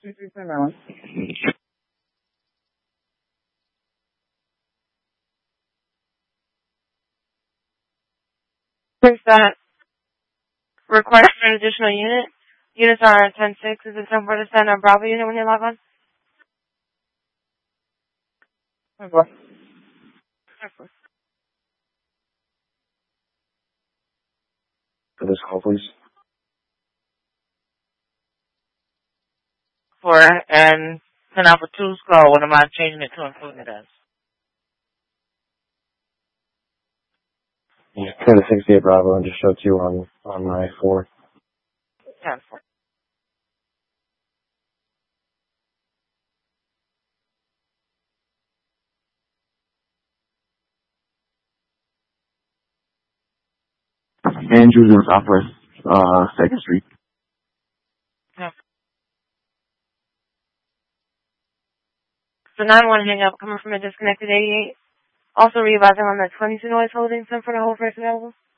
237. Since that request for an additional unit, units are at 10-6. Is it time for to send a Bravo unit when you log on? Okay. For this call, please. For and send out for 2 skull. What am I changing it to include it as? Yeah, turn to 68 Bravo and just show 2 on my 4. 10-4. Andrews in Southwest 2nd Street. Yeah. So 9-1 hang up coming from a disconnected 88. Also readvising on the 22 noise holdings and for the whole first available.